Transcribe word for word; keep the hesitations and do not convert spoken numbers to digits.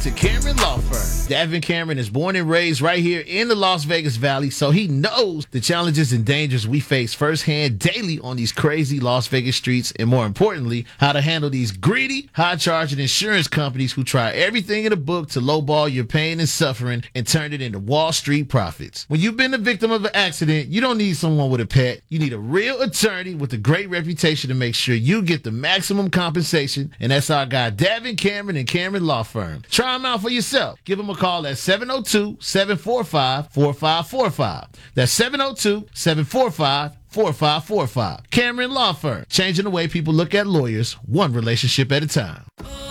To Cameron Law Firm. Davin Cameron is born and raised right here in the Las Vegas Valley, so he knows the challenges and dangers we face firsthand daily on these crazy Las Vegas streets, and more importantly, how to handle these greedy, high-charging insurance companies who try everything in the book to lowball your pain and suffering and turn it into Wall Street profits. When you've been the victim of an accident, you don't need someone with a pet. You need a real attorney with a great reputation to make sure you get the maximum compensation, and that's our guy Davin Cameron and Cameron Law Firm. Try them out for yourself. Give them a call at seven oh two, seven four five, four five four five. That's seven oh two, seven four five, four five four five. Cameron Law Firm, changing the way people look at lawyers, one relationship at a time.